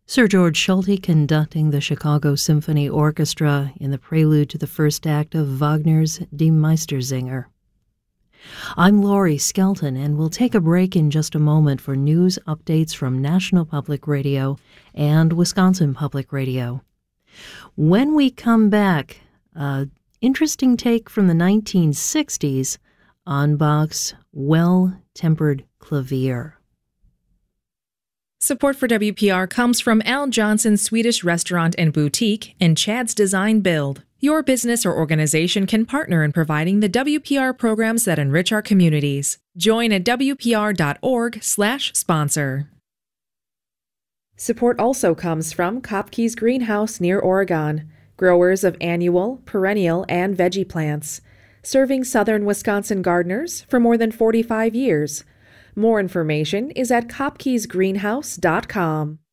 Sir George Solti conducting the Chicago Symphony Orchestra in the prelude to the first act of Wagner's Die Meistersinger. I'm Laurie Skelton, and we'll take a break in just a moment for news updates from National Public Radio and Wisconsin Public Radio. When we come back, interesting take from the 1960s on Bach's Well-Tempered Clavier. Support for WPR comes from Al Johnson's Swedish Restaurant and Boutique and Chad's Design Build. Your business or organization can partner in providing the WPR programs that enrich our communities. Join at WPR.org/sponsor. Support also comes from Kopke's Greenhouse near Oregon, growers of annual, perennial, and veggie plants, serving southern Wisconsin gardeners for more than 45 years. More information is at kopkesgreenhouse.com.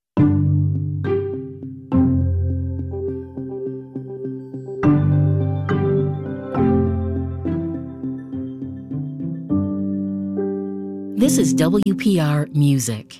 This is WPR Music.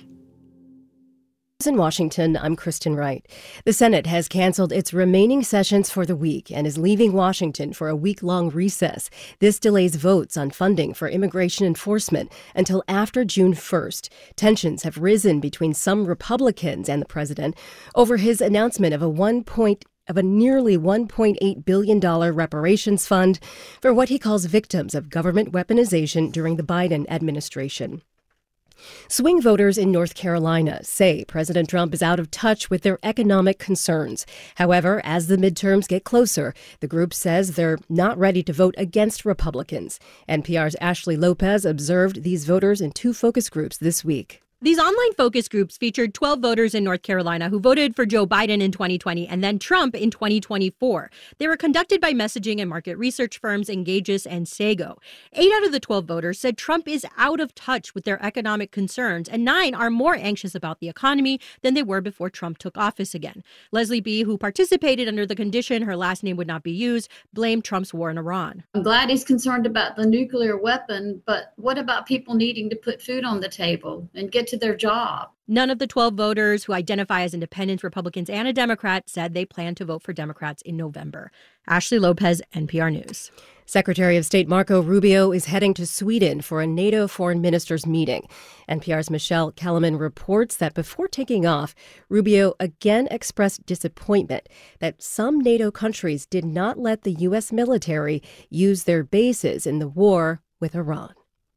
In Washington, I'm Kristen Wright. The Senate has canceled its remaining sessions for the week and is leaving Washington for a week-long recess. This delays votes on funding for immigration enforcement until after June 1st. Tensions have risen between some Republicans and the president over his announcement of a nearly $1.8 billion reparations fund for what he calls victims of government weaponization during the Biden administration. Swing voters in North Carolina say President Trump is out of touch with their economic concerns. However, as the midterms get closer, the group says they're not ready to vote against Republicans. NPR's Ashley Lopez observed these voters in two focus groups this week. These online focus groups featured 12 voters in North Carolina who voted for Joe Biden in 2020 and then Trump in 2024. They were conducted by messaging and market research firms Engagis and Sago. 8 out of the 12 voters said Trump is out of touch with their economic concerns, and 9 are more anxious about the economy than they were before Trump took office again. Leslie B., who participated under the condition her last name would not be used, blamed Trump's war in Iran. I'm glad he's concerned about the nuclear weapon, but what about people needing to put food on the table and get to their job? None of the 12 voters who identify as independents, Republicans, and a Democrat said they plan to vote for Democrats in November. Ashley Lopez, NPR News. Secretary of State Marco Rubio is heading to Sweden for a NATO foreign ministers meeting. NPR's Michelle Kellerman reports that before taking off, Rubio again expressed disappointment that some NATO countries did not let the U.S. military use their bases in the war with Iran.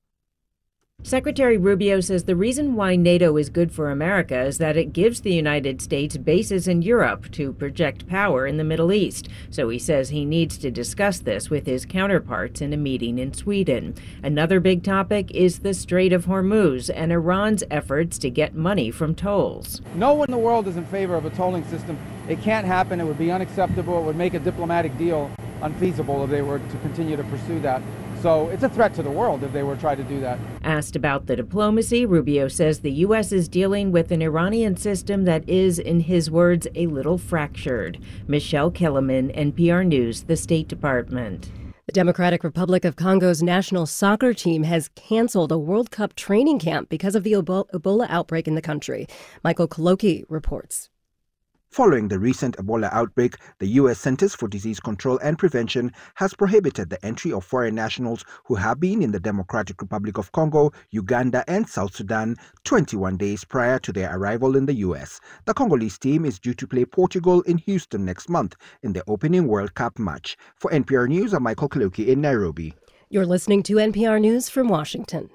Secretary Rubio says the reason why NATO is good for America is that it gives the United States bases in Europe to project power in the Middle East. So he says he needs to discuss this with his counterparts in a meeting in Sweden. Another big topic is the Strait of Hormuz and Iran's efforts to get money from tolls. No one in the world is in favor of a tolling system. It can't happen. It would be unacceptable. It would make a diplomatic deal unfeasible if they were to continue to pursue that. So it's a threat to the world if they were trying to do that. Asked about the diplomacy, Rubio says the U.S. is dealing with an Iranian system that is, in his words, a little fractured. Michelle Kellerman, NPR News, the State Department. The Democratic Republic of Congo's national soccer team has canceled a World Cup training camp because of the Ebola outbreak in the country. Michael Koloki reports. Following the recent Ebola outbreak, the U.S. Centers for Disease Control and Prevention has prohibited the entry of foreign nationals who have been in the Democratic Republic of Congo, Uganda, and South Sudan 21 days prior to their arrival in the U.S. The Congolese team is due to play Portugal in Houston next month in the opening World Cup match. For NPR News, I'm Michael Kaloki in Nairobi. You're listening to NPR News from Washington.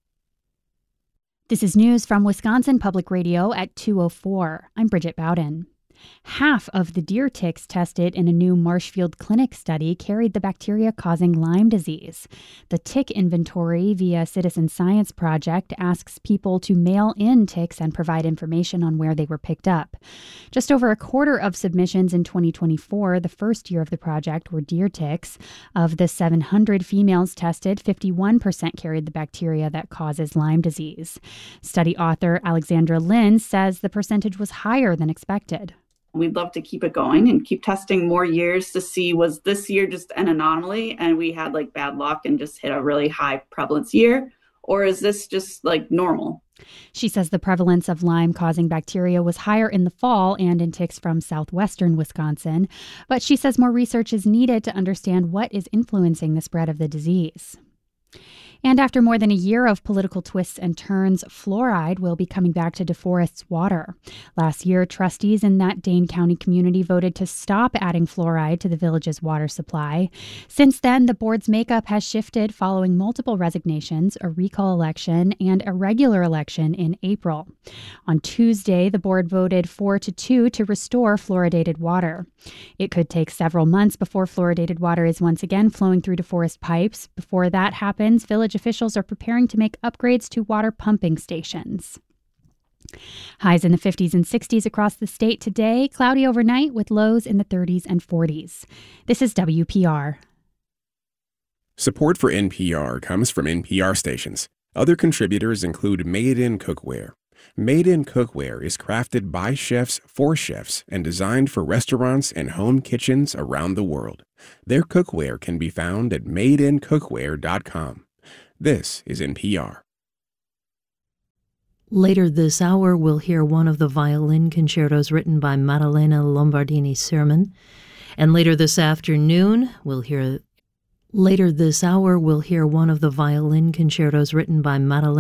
This is news from Wisconsin Public Radio at 2:04. I'm Bridget Bowden. Half of the deer ticks tested in a new Marshfield Clinic study carried the bacteria causing Lyme disease. The tick inventory via Citizen Science Project asks people to mail in ticks and provide information on where they were picked up. Just over a quarter of submissions in 2024, the first year of the project, were deer ticks. Of the 700 females tested, 51% carried the bacteria that causes Lyme disease. Study author Alexandra Lynn says the percentage was higher than expected. We'd love to keep it going and keep testing more years to see, was this year just an anomaly and we had bad luck and just hit a really high prevalence year? Or is this just normal? She says the prevalence of Lyme-causing bacteria was higher in the fall and in ticks from southwestern Wisconsin, but she says more research is needed to understand what is influencing the spread of the disease. And after more than a year of political twists and turns, fluoride will be coming back to DeForest's water. Last year, trustees in that Dane County community voted to stop adding fluoride to the village's water supply. Since then, the board's makeup has shifted following multiple resignations, a recall election, and a regular election in April. On Tuesday, the board voted 4-2 to restore fluoridated water. It could take several months before fluoridated water is once again flowing through DeForest pipes. Before that happens, village officials are preparing to make upgrades to water pumping stations. Highs in the 50s and 60s across the state today, cloudy overnight with lows in the 30s and 40s. This is WPR. Support for NPR comes from NPR stations. Other contributors include Made in Cookware. Made in Cookware is crafted by chefs for chefs and designed for restaurants and home kitchens around the world. Their cookware can be found at madeincookware.com. This is NPR. Later this hour, we'll hear one of the violin concertos written by Maddalena Lombardini-Sermon. And later this afternoon, we'll hear one of the violin concertos written by Maddalena